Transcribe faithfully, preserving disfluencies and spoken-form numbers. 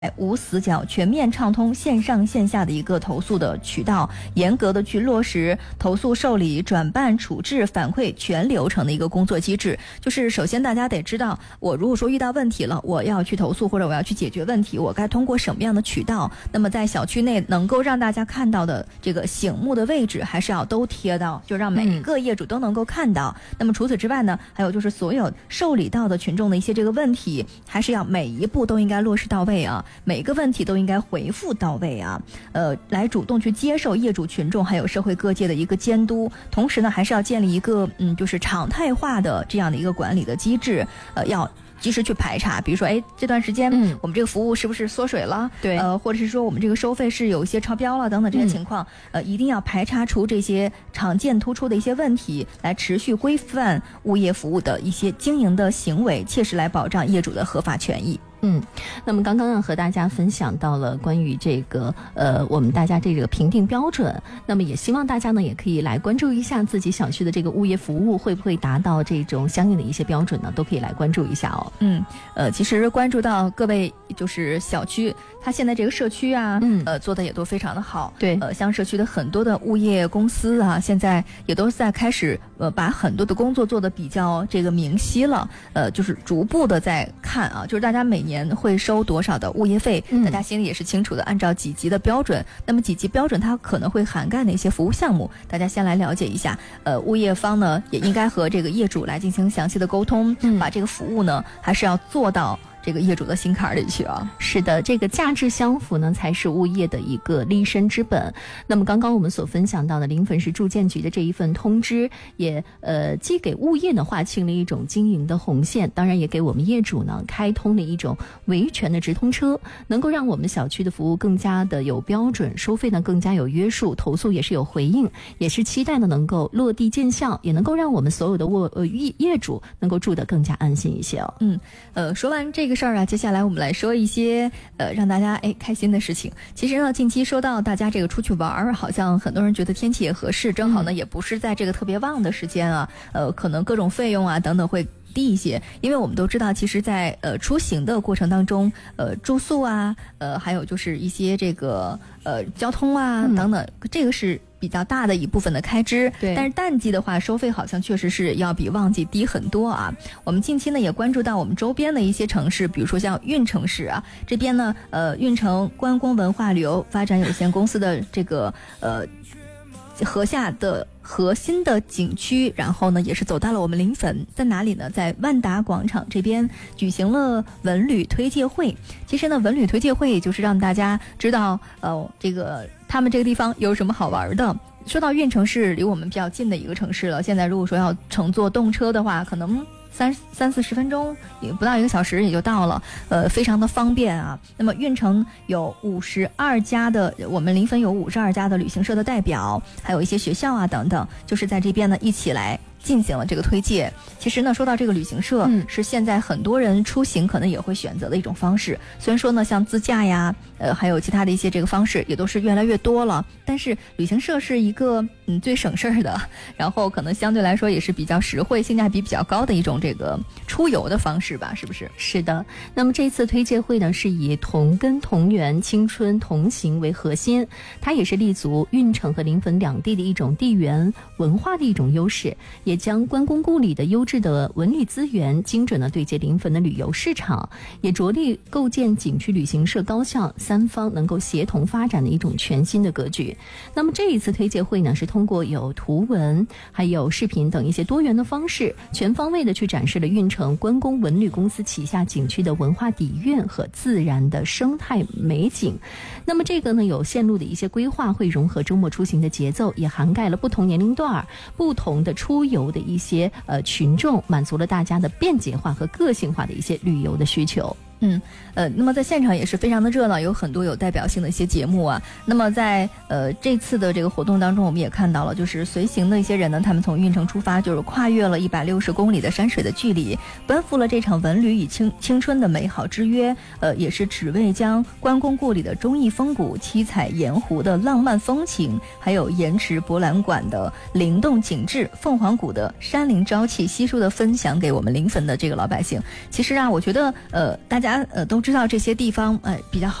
无死角、全面畅通线上线下的一个投诉的渠道，严格的去落实投诉受理、转办、处置、反馈全流程的一个工作机制。就是首先大家得知道，我如果说遇到问题了，我要去投诉或者我要去解决问题，我该通过什么样的渠道？那么在小区内能够让大家看到的这个醒目的位置，还是要都贴到，就让每一个业主都能够看到。嗯、那么除此之外呢，还有就是所有受理到的群众的一些这个问题，还是要每一步都应该落实到位啊。每一个问题都应该回复到位啊，呃，来主动去接受业主群众还有社会各界的一个监督，同时呢，还是要建立一个嗯，就是常态化的这样的一个管理的机制，呃，要及时去排查，比如说，哎，这段时间我们这个服务是不是缩水了？对、嗯，呃，或者是说我们这个收费是有一些超标了等等这些情况，嗯、呃，一定要排查出这些常见突出的一些问题，来持续规范物业服务的一些经营的行为，切实来保障业主的合法权益。 嗯，那么刚刚呢和大家分享到了关于这个呃我们大家这个评定标准，那么也希望大家呢也可以来关注一下自己小区的这个物业服务会不会达到这种相应的一些标准呢，都可以来关注一下哦。 嗯，呃，其实关注到各位就是小区，它现在这个社区啊，嗯，呃，做的也都非常的好。对，呃，像社区的很多的物业公司啊，现在也都在开始呃把很多的工作做得比较这个明晰了，呃，就是逐步的在看啊，就是大家每年年会收多少的物业费、嗯、大家心里也是清楚的，按照几级的标准，那么几级标准它可能会涵盖哪些服务项目，大家先来了解一下。呃，物业方呢也应该和这个业主来进行详细的沟通、嗯、把这个服务呢还是要做到这个业主的心坎里去啊。 是的，这个价质相符呢才是物业的一个立身之本。那么刚刚我们所分享到的临汾市住建局的这一份通知，也呃既给物业呢划清了一种经营的红线，当然也给我们业主呢开通了一种维权的直通车，能够让我们小区的服务更加的有标准，收费呢更加有约束，投诉也是有回应，也是期待呢能够落地见效，也能够让我们所有的沃呃业业主能够住得更加安心一些哦。 嗯，呃，说完这个。这个事儿啊，接下来我们来说一些呃让大家哎开心的事情。其实呢，近期说到大家这个出去玩，好像很多人觉得天气也合适，正好呢、嗯、也不是在这个特别旺的时间啊，呃，可能各种费用啊等等会低一些，因为我们都知道，其实在呃出行的过程当中，呃住宿啊，呃还有就是一些这个呃交通啊、嗯、等等，这个是比较大的一部分的开支。对，但是淡季的话，收费好像确实是要比旺季低很多啊。我们近期呢也关注到我们周边的一些城市，比如说像运城市啊，这边呢，呃运城观光文化旅游发展有限公司的这个呃河下的核心的景区，然后呢也是走到了我们临汾，在哪里呢？在万达广场这边举行了文旅推介会。其实呢，文旅推介会就是让大家知道，呃，这个他们这个地方有什么好玩的。说到运城是离我们比较近的一个城市了，现在如果说要乘坐动车的话，可能三三四十分钟，也不到一个小时也就到了，呃，非常的方便啊。那么运城有五十二家的，我们临汾有五十二家的旅行社的代表，还有一些学校啊等等，就是在这边呢一起来进行了这个推介。其实呢，说到这个旅行社、嗯、是现在很多人出行可能也会选择的一种方式。虽然说呢，像自驾呀，呃，还有其他的一些这个方式也都是越来越多了，但是旅行社是一个嗯最省事儿的，然后可能相对来说也是比较实惠、性价比比较高的一种这个出游的方式吧，是不是？ 是的。那么这次推介会呢，是以同根同源、青春同行为核心，它也是立足运城和临汾两地的一种地缘文化的一种优势，也将关公故里的优质的文旅资源精准的对接临汾的旅游市场，也着力构建景区旅行社高校三方能够协同发展的一种全新的格局。那么这一次推介会呢，是通过有图文还有视频等一些多元的方式，全方位的去展示了运城关公文旅公司旗下景区的文化底蕴和自然的生态美景。那么这个呢，有线路的一些规划，会融合周末出行的节奏，也涵盖了不同年龄段、不同的出游的一些呃群众，满足了大家的便捷化和个性化的一些旅游的需求。 嗯，呃，那么在现场也是非常的热闹，有很多有代表性的一些节目啊。那么在呃这次的这个活动当中，我们也看到了，就是随行的一些人呢，他们从运城出发，就是跨越了一百六十公里的山水的距离，奔赴了这场文旅与青青春的美好之约。呃，也是只为将关公故里的忠义风骨、七彩盐湖的浪漫风情，还有盐池博览馆的灵动景致、凤凰谷的山林朝气，悉数的分享给我们临汾的这个老百姓。其实啊，我觉得呃大家家呃都知道这些地方呃比较好